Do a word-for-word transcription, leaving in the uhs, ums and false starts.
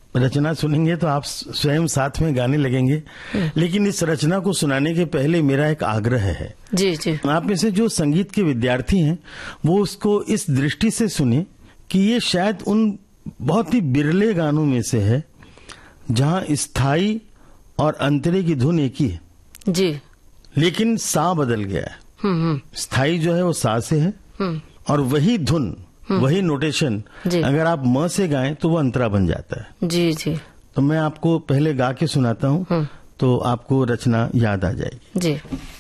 रचना सुनेंगे तो आप स्वयं साथ में गाने लगेंगे, लेकिन इस रचना को सुनाने के पहले मेरा एक आग्रह है। जी जी। आप में से जो संगीत के विद्यार्थी हैं वो उसको इस दृष्टि से सुने कि ये शायद उन बहुत ही बिरले गानों में से है जहां स्थाई और अंतरे की धुन एक ही है जी, लेकिन सा बदल गया है। हम्म स्थाई जो है वो सा से है हम्म और वही धुन, वही नोटेशन अगर आप म से गाएं तो वो अंतरा बन जाता है। जी जी। तो मैं आपको पहले गा के सुनाता हूँ तो आपको रचना याद आ जाएगी। जी।